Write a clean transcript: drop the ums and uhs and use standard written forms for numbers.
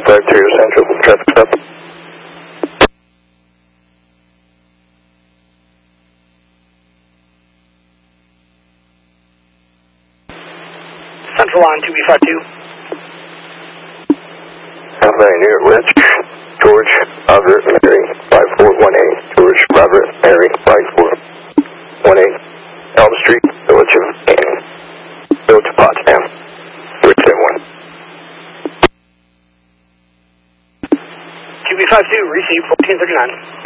252 Central, traffic stop. Central on 2B52. Very near Rich, George, Robert, Mary, 5418, George, Robert, Mary, 5418, Elm Street, Village of Canyon, Village of Potsdam, 371. 2B52, receive 1439.